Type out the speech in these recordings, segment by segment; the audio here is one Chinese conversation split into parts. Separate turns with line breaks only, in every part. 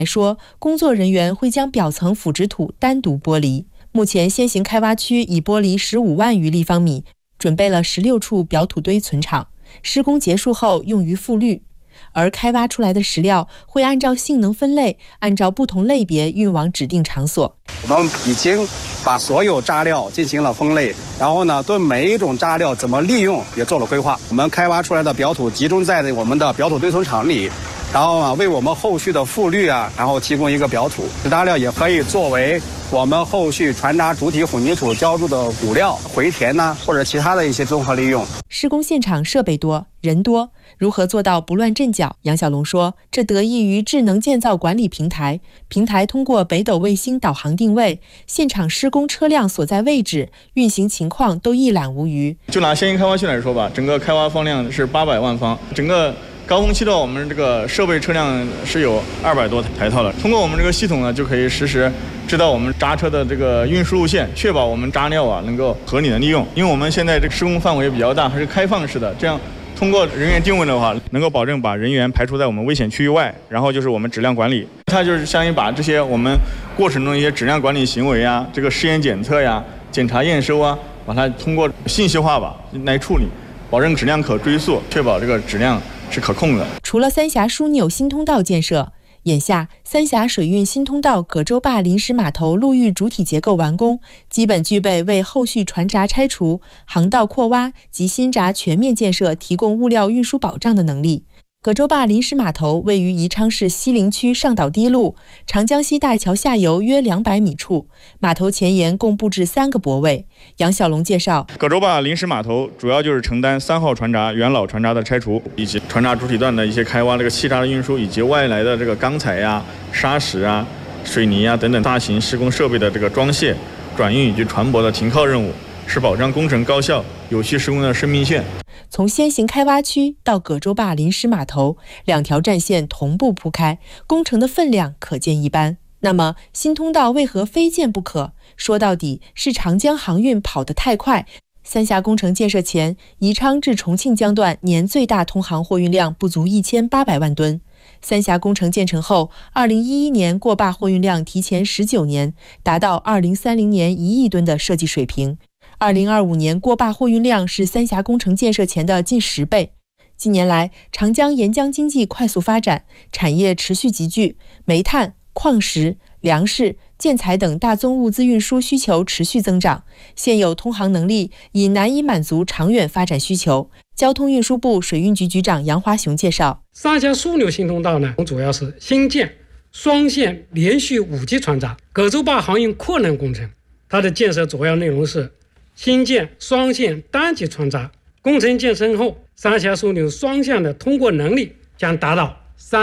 来说，工作人员会将表层腐殖土单独剥离。目前先行开挖区已剥离15万余立方米，准备了16处表土堆存场，施工结束后用于复滤。而开挖出来的石料会按照性能分类，按照不同类别运往指定场所。
我们已经把所有渣料进行了分类，然后呢，对每一种渣料怎么利用也做了规划。我们开挖出来的表土集中在我们的表土堆存场里，然后呢，为我们后续的复滤然后提供一个表土。渣料也可以作为我们后续船渣主体混凝土浇筑的骨料、回填或者其他的一些综合利用。
施工现场设备多，人多，如何做到不乱阵脚？杨小龙说，这得益于智能建造管理平台，平台通过北斗卫星导航定位，现场施工车辆所在位置、运行情况都一览无余。
就拿先行开挖区来说吧，整个开挖方量是800万方，整个高峰期的我们这个设备车辆是有200多台套的。通过我们这个系统呢，就可以实时知道我们渣车的这个运输路线，确保我们渣料能够合理的利用。因为我们现在这个施工范围比较大，还是开放式的，这样通过人员定位的话，能够保证把人员排除在我们危险区域外。然后就是我们质量管理，它就是相当于把这些我们过程中一些质量管理行为这个试验检测检查验收把它通过信息化来处理，保证质量可追溯，确保这个质量是可控的。
除了三峡枢纽新通道建设，眼下三峡水运新通道葛洲坝临时码头陆域主体结构完工，基本具备为后续船闸拆除、航道扩挖及新闸全面建设提供物料运输保障的能力。葛洲坝临时码头位于宜昌市西陵区上岛堤路长江西大桥下游约200米处，码头前沿共布置3个泊位。杨小龙介绍，
葛洲坝临时码头主要就是承担3号船闸原老船闸的拆除，以及船闸主体段的一些开挖、这个气闸的运输，以及外来的这个钢材砂石水泥等等大型施工设备的这个装卸、转运以及船舶的停靠任务，是保障工程高效、有序施工的生命线。
从先行开挖区到葛洲坝临时码头，2条战线同步铺开，工程的分量可见一斑。那么新通道为何非建不可？说到底是长江航运跑得太快。三峡工程建设前，宜昌至重庆江段年最大通航货运量不足1800万吨。三峡工程建成后，2011年过坝货运量提前19年，达到2030年1亿吨的设计水平。2025年过坝货运量是三峡工程建设前的近10倍。近年来，长江沿江经济快速发展，产业持续集聚，煤炭、矿石、粮食、建材等大宗物资运输需求持续增长，现有通航能力已难以满足长远发展需求。交通运输部水运局局长杨华雄介绍，
三峡枢纽新通道呢，主要是新建双线连续5级船闸葛洲坝航运扩能工程。它的建设主要内容是新建双线单级船闸，工程建成后，三峡枢纽双向的通过能力将达到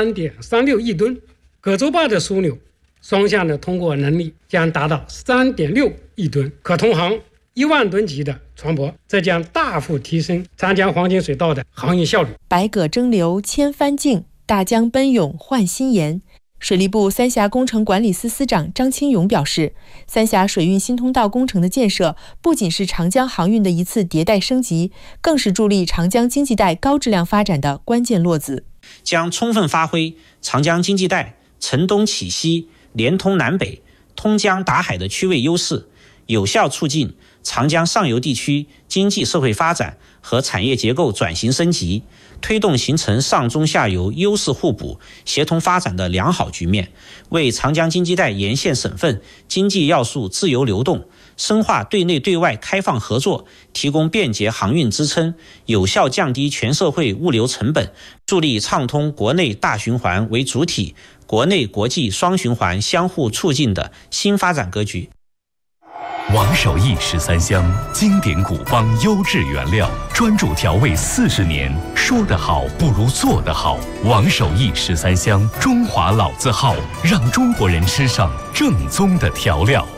3.36亿吨，葛洲坝的枢纽双向的通过能力将达到3.6亿吨，可通航1万吨级的船舶，这将大幅提升长江黄金水道的航运效率。
百舸争流千帆竞，大江奔涌换新颜。水利部三峡工程管理司司长张清勇表示，三峡水运新通道工程的建设不仅是长江航运的一次迭代升级，更是助力长江经济带高质量发展的关键落子，
将充分发挥长江经济带承东启西、连通南北、通江达海的区位优势，有效促进长江上游地区经济社会发展和产业结构转型升级，推动形成上中下游优势互补、协同发展的良好局面，为长江经济带沿线省份经济要素自由流动、深化对内对外开放合作提供便捷航运支撑，有效降低全社会物流成本，助力畅通国内大循环为主体、国内国际双循环相互促进的新发展格局。
王守义13香，经典古方优质原料，专注调味40年，说得好不如做得好。王守义13香，中华老字号，让中国人吃上正宗的调料。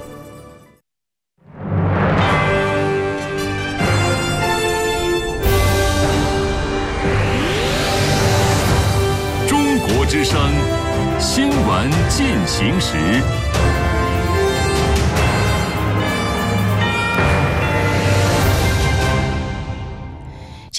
中国之声，新闻进行时。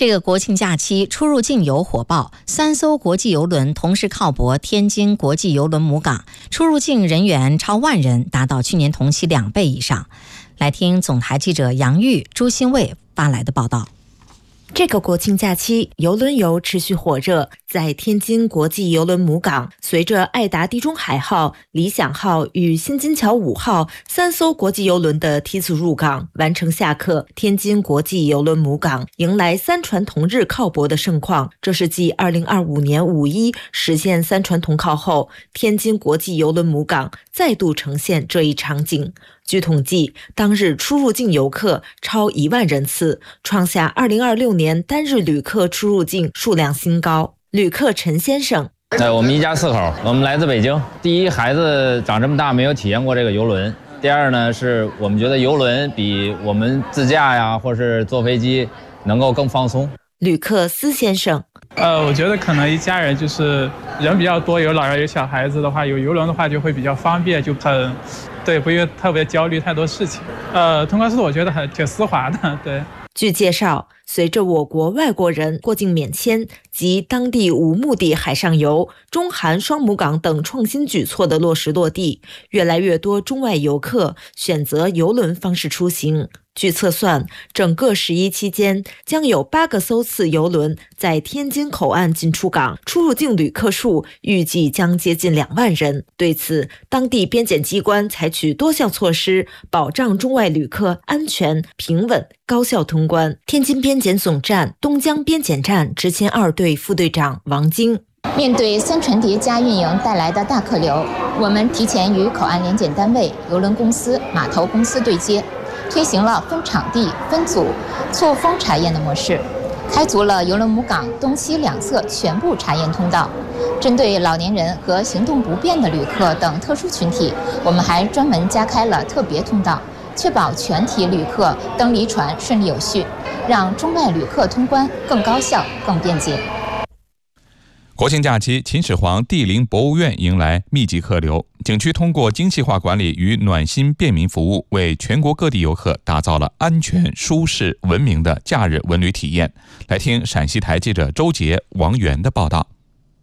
这个国庆假期出入境游火爆，3艘国际邮轮同时靠泊天津国际邮轮母港，出入境人员超10000人，达到去年同期2倍以上。来听总台记者杨玉、朱新卫发来的报道。
这个国庆假期，邮轮游持续火热。在天津国际邮轮母港，随着爱达地中海号、理想号与新金桥5号3艘国际邮轮的梯次入港，完成下客，天津国际邮轮母港迎来3船同日靠泊的盛况。这是继2025年5·1实现3船同靠后，天津国际邮轮母港再度呈现这一场景。据统计，当日出入境游客超1万人次，创下2026年单日旅客出入境数量新高。旅客陈先生，
我们一家4口，我们来自北京。第一，孩子长这么大没有体验过这个游轮；第二呢，是我们觉得游轮比我们自驾呀，或是坐飞机能够更放松。
旅客司先生，
我觉得可能一家人就是人比较多，有老人有小孩子的话，有游轮的话就会比较方便，就很对，不用特别焦虑太多事情。通关速度我觉得挺丝滑的，对。
据介绍，随着我国外国人过境免签及当地无目的海上游、中韩双母港等创新举措的落实落地，越来越多中外游客选择邮轮方式出行。据测算，整个11期间将有8个艘次邮轮在天津口岸进出港，出入境旅客数预计将接近2万人。对此，当地边检机关采取多项措施，保障中外旅客安全、平稳、高效通关。天津边检总站东江边检站执勤2队副队长王晶，
面对3船叠加运营带来的大客流，我们提前与口岸联检单位、邮轮公司、码头公司对接，推行了分场地、分组、错峰查验的模式，开足了邮轮母港东西2侧全部查验通道。针对老年人和行动不便的旅客等特殊群体，我们还专门加开了特别通道，确保全体旅客登离船顺利有序，让中外旅客通关更高效、更便捷。
国庆假期，秦始皇帝陵博物院迎来密集客流，景区通过精细化管理与暖心便民服务，为全国各地游客打造了安全、舒适、文明的假日文旅体验。来听陕西台记者周杰、王源的报道。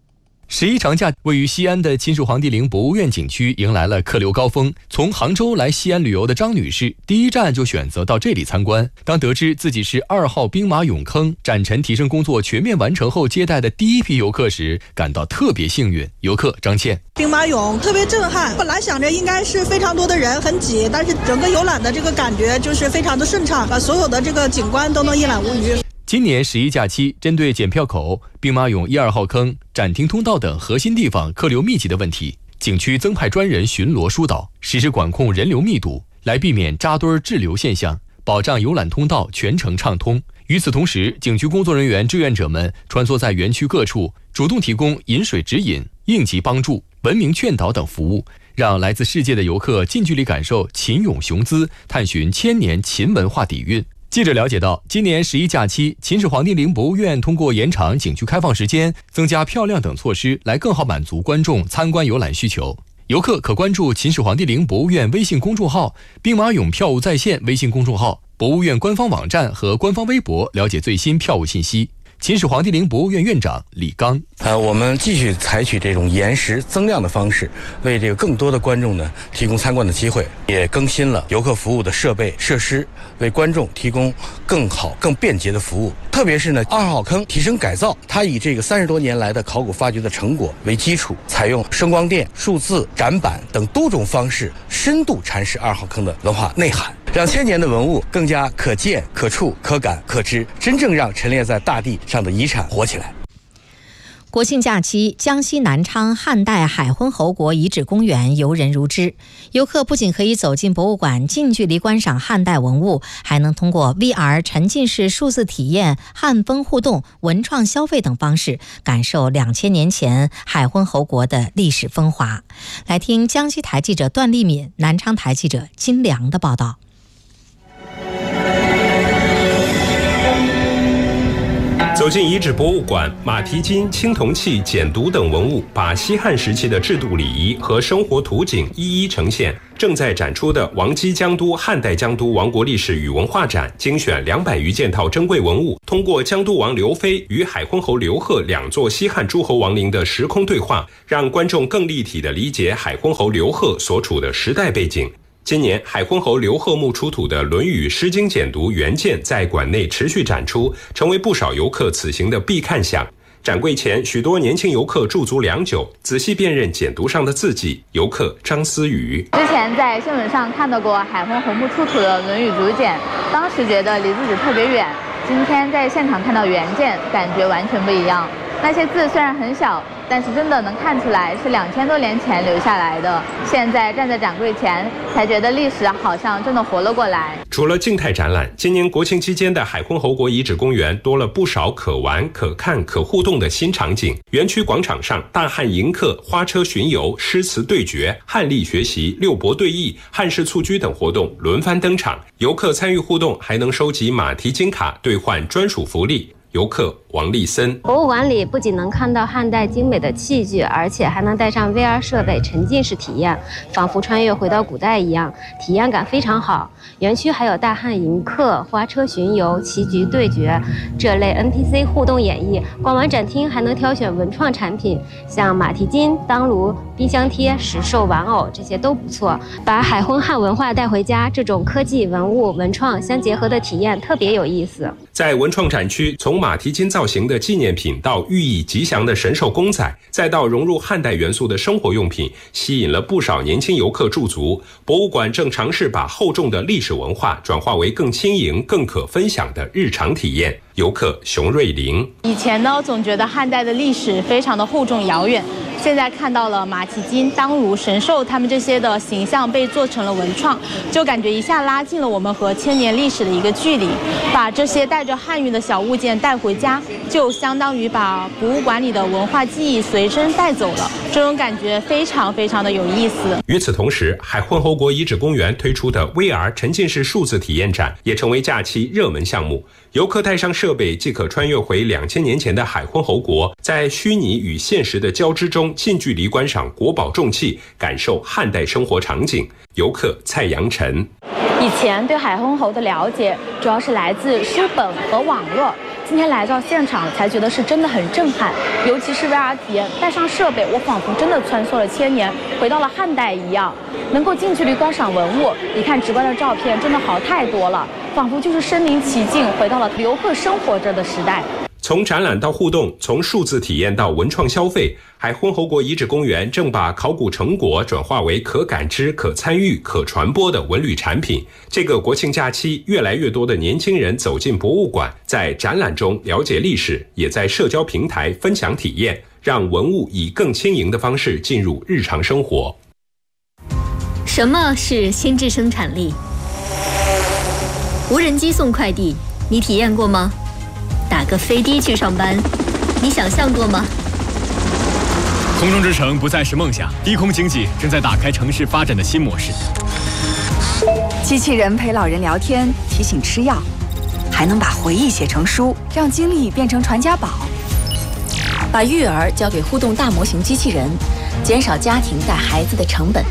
11长假，位于西安的秦始皇帝陵博物院景区迎来了客流高峰。从杭州来西安旅游的张女士，第一站就选择到这里参观。当得知自己是2号兵马俑坑展陈提升工作全面完成后接待的第一批游客时，感到特别幸运。游客张倩，
兵马俑特别震撼，本来想着应该是非常多的人很挤，但是整个游览的这个感觉就是非常的顺畅，把所有的这个景观都能一览无余。
今年11假期，针对检票口、兵马俑1、2号坑、展厅通道等核心地方客流密集的问题，景区增派专人巡逻疏导，实时管控人流密度，来避免扎堆滞留现象，保障游览通道全程畅通。与此同时，景区工作人员、志愿者们穿梭在园区各处，主动提供饮水指引、应急帮助、文明劝导等服务，让来自世界的游客近距离感受秦俑雄姿，探寻千年秦文化底蕴。记者了解到，今年11假期，秦始皇帝陵博物院通过延长景区开放时间、增加票量等措施，来更好满足观众参观游览需求。游客可关注秦始皇帝陵博物院微信公众号、兵马俑票务在线微信公众号、博物院官方网站和官方微博了解最新票务信息。秦始皇帝陵博物院院长李刚，
我们继续采取这种延时增量的方式，为这个更多的观众呢提供参观的机会，也更新了游客服务的设备设施，为观众提供更好、更便捷的服务。特别是呢，2号坑提升改造，它以这个30多年来的考古发掘的成果为基础，采用声光电、数字展板等多种方式，深度阐释2号坑的文化内涵，让千年的文物更加可见、可触、可感、可知，真正让陈列在大地上的遗产活起来。
国庆假期，江西南昌汉代海昏侯国遗址公园游人如织，游客不仅可以走进博物馆近距离观赏汉代文物，还能通过 VR 沉浸式数字体验、汉风互动、文创消费等方式，感受2000年前海昏侯国的历史风华。来听江西台记者段丽敏、南昌台记者金良的报道。
走走进遗址博物馆，马蹄金、青铜器、简牍等文物把西汉时期的制度礼仪和生活图景一一呈现。正在展出的王畿江都汉代江都王国历史与文化展，精选200余件套珍贵文物，通过江都王刘飞与海昏侯刘贺2座西汉诸侯亡灵的时空对话，让观众更立体地理解海昏侯刘贺所处的时代背景。今年海昏侯刘贺墓出土的《论语》《诗经》简牍原件在馆内持续展出，成为不少游客此行的必看项。展柜前，许多年轻游客驻足良久，仔细辨认简牍上的字迹。游客张思雨
之前在新闻上看到过海昏侯墓出土的《论语》竹简，当时觉得离自己特别远，今天在现场看到原件，感觉完全不一样。那些字虽然很小，但是真的能看出来是2000多年前留下来的。现在站在展柜前，才觉得历史好像真的活了过来。
除了静态展览，今年国庆期间的海昏侯国遗址公园多了不少可玩、可看、可互动的新场景。园区广场上，大汉迎客、花车巡游、诗词对决、汉历学习、六博对弈、汉室蹴鞠等活动轮番登场。游客参与互动，还能收集马蹄金卡兑换专属福利。游客王立森，
博物馆里不仅能看到汉代精美的器具，而且还能带上 VR 设备沉浸式体验，仿佛穿越回到古代一样，体验感非常好。园区还有大汉迎客、花车巡游、棋局对决这类 NPC 互动演绎。逛完展厅还能挑选文创产品，像马蹄金、当炉、冰箱贴、石兽玩偶，这些都不错。把海昏汉文化带回家，这种科技、文物、文创相结合的体验特别有意思。
在文创展区，从马蹄金造型的纪念品到寓意吉祥的神兽公仔，再到融入汉代元素的生活用品，吸引了不少年轻游客驻足。博物馆正尝试把厚重的历史文化转化为更轻盈、更可分享的日常体验。游客熊瑞玲，
以前呢，总觉得汉代的历史非常的厚重遥远，现在看到了马蹄金、当炉、神兽他们这些的形象被做成了文创，就感觉一下拉近了我们和千年历史的一个距离。把这些带着汉语的小物件带回家，就相当于把博物馆里的文化记忆随身带走了，这种感觉非常非常的有意思。
与此同时，海昏侯国遗址公园推出的 VR 沉浸式数字体验展也成为假期热门项目。游客带上设备，即可穿越回2000年前的海昏侯国，在虚拟与现实的交织中，近距离观赏国宝重器，感受汉代生活场景。游客蔡阳晨，
以前对海昏侯的了解主要是来自书本和网络，今天来到现场才觉得是真的很震撼，尤其是 VR 体验，带上设备，我仿佛真的穿梭了千年，回到了汉代一样。能够近距离观赏文物，一看直观的照片，真的好太多了，仿佛就是身临其境，回到了游客生活着的时代。
从展览到互动，从数字体验到文创消费，海昏侯国遗址公园正把考古成果转化为可感知、可参与、可传播的文旅产品。这个国庆假期，越来越多的年轻人走进博物馆，在展览中了解历史，也在社交平台分享体验，让文物以更轻盈的方式进入日常生活。
什么是心智生产力？无人机送快递，你体验过吗？打个飞的去上班，你想象过吗？
空中之城不再是梦想，低空经济正在打开城市发展的新模式。
机器人陪老人聊天，提醒吃药，还能把回忆写成书，让经历变成传家宝。把育儿交给互动大模型机器人，减少家庭带孩子的成本。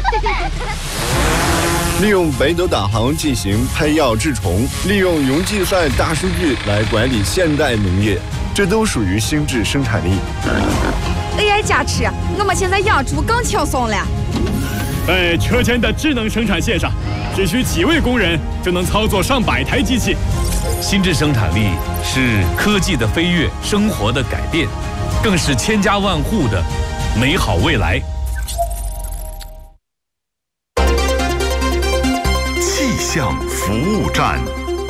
利用北斗导航进行拍药治虫，利用云计算大数据来管理现代农业，这都属于心智生产力。
AI 加持，我们现在养猪更轻松了。
在车间的智能生产线上，只需几位工人就能操作上百台机器。
心智生产力是科技的飞跃，生活的改变，更是千家万户的美好未来。
气象服务站，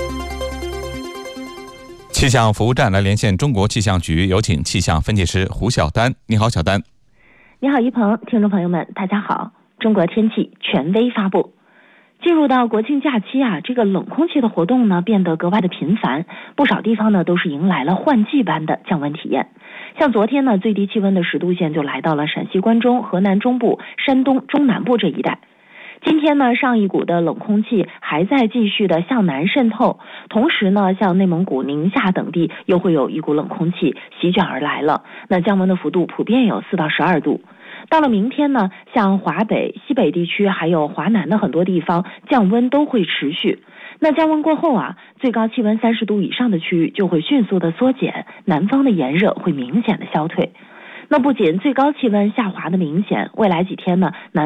气象服务站来连线中国气象局，有请气象分析师胡晓丹。你好，小丹。
你好，一鹏，听众朋友们，大家好。中国天气权威发布，进入到国庆假期这个冷空气的活动呢变得格外的频繁，不少地方呢都是迎来了换季般的降温体验。像昨天呢，最低气温的10度线就来到了陕西关中、河南中部、山东中南部这一带。 今天呢，上一股的冷空气还在继续的向南渗透，同时呢，像内蒙古、宁夏等地又会有一股冷空气席卷而来了。那降温的幅度普遍有4到12度。到了明天呢，像华北、西北地区还有华南的很多地方降温都会持续。那降温过后啊，最高气温30度以上的区域就会迅速的缩减，南方的炎热会明显的消退。那不仅最高气温下滑的明显，未来几天呢，南